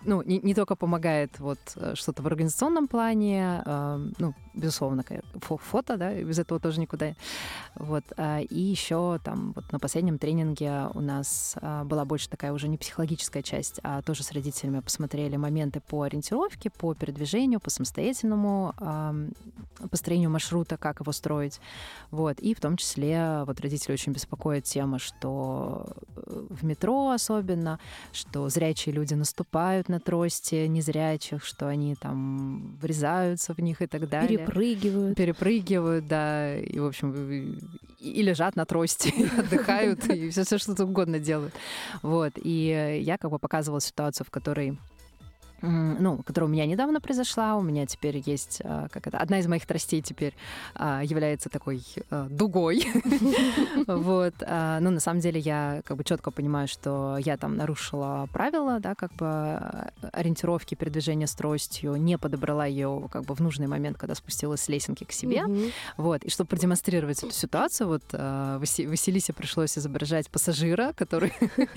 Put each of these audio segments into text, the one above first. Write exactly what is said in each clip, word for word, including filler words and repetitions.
ну, не, не только помогает вот что-то в организационном плане, э, ну, безусловно, фо- фото, да, без этого тоже никуда. Вот. И еще там вот на последнем тренинге у нас была больше такая уже не психологическая часть, а тоже с родителями посмотрели моменты по ориентировке, по передвижению, по самостоятельному э, построению маршрута, как его строить. Вот. И в том числе вот родители очень беспокоят тема, что в метро особенно, что зрячие люди наступают на трости незрячих, что они там врезаются в них и так далее. Перепрыгивают. Перепрыгивают, да, и, в общем, и лежат на трости, и отдыхают, и все, все что угодно делают. Вот. И я как бы показывала ситуацию, в которой ну, которая у меня недавно произошла. У меня теперь есть, как это, одна из моих тростей теперь является такой дугой. Вот. Но на самом деле я как бы четко понимаю, что я там нарушила правила, да, как бы ориентировки передвижения с тростью, не подобрала ее как бы в нужный момент, когда спустилась с лесенки к себе. Вот. И чтобы продемонстрировать эту ситуацию, вот Василисе пришлось изображать пассажира, который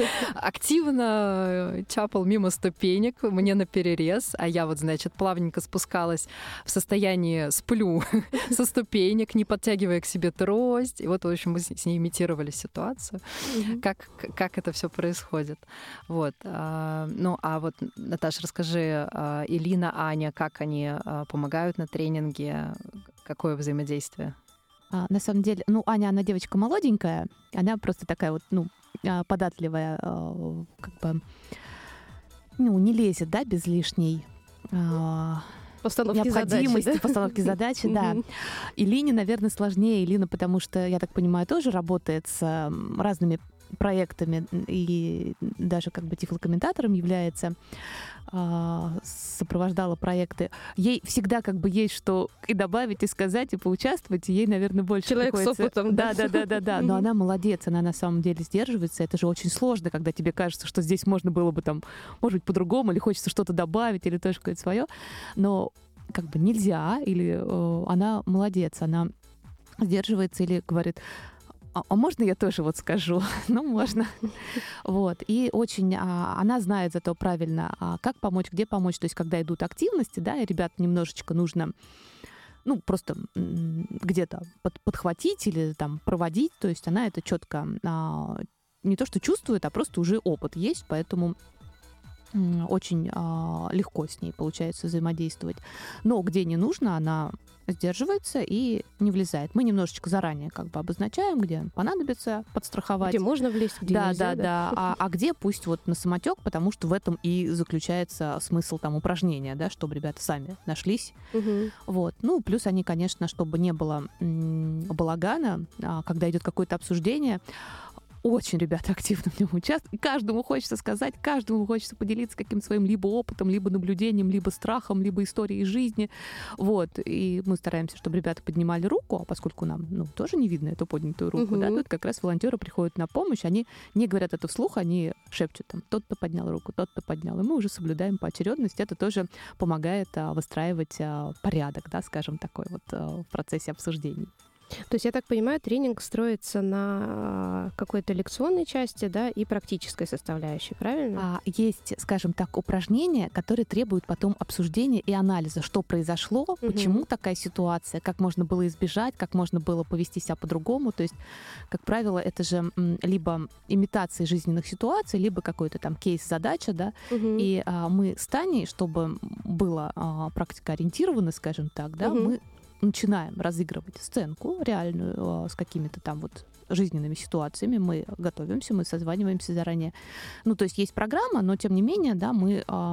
активно чапал мимо ступенек мне на перерез, а я вот, значит, плавненько спускалась в состоянии сплю со ступенек, не подтягивая к себе трость. И вот, в общем, мы с ней имитировали ситуацию, mm-hmm. как, как это все происходит. Вот. Ну, а вот, Наташа, расскажи, Илина, Аня, как они помогают на тренинге, какое взаимодействие? А, на самом деле, ну, Аня, она девочка молоденькая, она просто такая вот, ну, податливая, как бы, ну, не лезет, да, без лишней а, постановки необходимости, задачи, да? постановки задачи, да. Илине, наверное, сложнее. Илина, потому что, я так понимаю, тоже работает с разными проектами и даже как бы тифлокомментатором является, сопровождала проекты. Ей всегда как бы есть что и добавить, и сказать, и поучаствовать, и ей, наверное, больше человек приходится... с опытом. Да, да, да, да, да. Но она молодец, она на самом деле сдерживается. Это же очень сложно, когда тебе кажется, что здесь можно было бы там, может быть, по-другому, или хочется что-то добавить, или тоже какое-то свое. Но как бы нельзя, или э, она молодец, она сдерживается или говорит: а, а можно я тоже вот скажу? Ну, можно. Вот. И очень а, она знает зато правильно, а, как помочь, где помочь. То есть, когда идут активности, да, и ребят немножечко нужно, ну, просто где-то под, подхватить или там проводить. То есть она это четко а, не то что чувствует, а просто уже опыт есть, поэтому очень а, легко с ней получается взаимодействовать. Но где не нужно, она сдерживается и не влезает. Мы немножечко заранее как бы обозначаем, где понадобится подстраховать. Где можно влезть, где да, нельзя. Да, да, да. А, а где пусть вот на самотек, потому что в этом и заключается смысл там упражнения, да, чтобы ребята сами нашлись. Угу. Вот. Ну, плюс они, конечно, чтобы не было м- балагана, а, когда идет какое-то обсуждение, очень ребята активно в нем участвуют. И каждому хочется сказать, каждому хочется поделиться каким-то своим либо опытом, либо наблюдением, либо страхом, либо историей жизни. Вот. И мы стараемся, чтобы ребята поднимали руку, а поскольку нам, ну, тоже не видно эту поднятую руку, угу. да, тут как раз волонтеры приходят на помощь, они не говорят это вслух, они шепчут там: тот-то поднял руку, тот-то поднял. И мы уже соблюдаем поочередность. Это тоже помогает а, выстраивать а, порядок, да, скажем, такой вот а, в процессе обсуждений. То есть, я так понимаю, тренинг строится на какой-то лекционной части, да, и практической составляющей, правильно? А, есть, скажем так, упражнения, которые требуют потом обсуждения и анализа, что произошло, угу. почему такая ситуация, как можно было избежать, как можно было повести себя по-другому. То есть, как правило, это же либо имитация жизненных ситуаций, либо какой-то там кейс-задача, да, угу. и а, мы с Таней, чтобы была а, практика ориентирована, скажем так, да, угу. мы начинаем разыгрывать сценку реальную с какими-то там вот жизненными ситуациями. Мы готовимся, мы созваниваемся заранее. Ну, то есть есть программа, но тем не менее, да, мы а,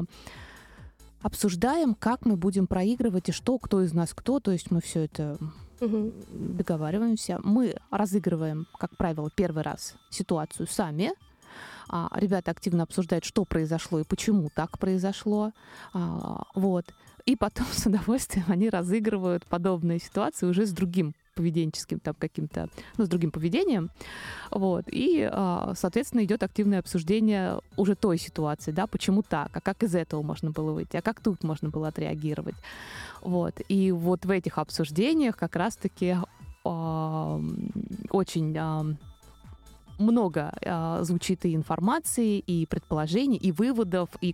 обсуждаем, как мы будем проигрывать и что, кто из нас кто. То есть мы все это угу. договариваемся. Мы разыгрываем, как правило, первый раз ситуацию сами. А, ребята активно обсуждают, что произошло и почему так произошло. А, вот. И потом с удовольствием они разыгрывают подобные ситуации уже с другим поведенческим там каким-то, ну, с другим поведением. Вот. И, соответственно, идет активное обсуждение уже той ситуации, да, почему так, а как из этого можно было выйти, а как тут можно было отреагировать. Вот. И вот в этих обсуждениях как раз-таки э, очень... Э, много э, звучит и информации, и предположений, и выводов, и